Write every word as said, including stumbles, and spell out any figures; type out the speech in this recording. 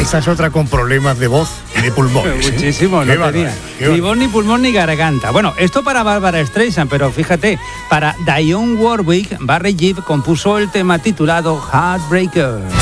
esa es otra con problemas de voz y de pulmones. ¿eh? Muchísimo, no Qué tenía. bárbaro, Ni voz, ni pulmón, ni garganta. Bueno, esto para Barbara Streisand, pero fíjate, para Dionne Warwick, Barry Gibb compuso el tema titulado Heartbreaker.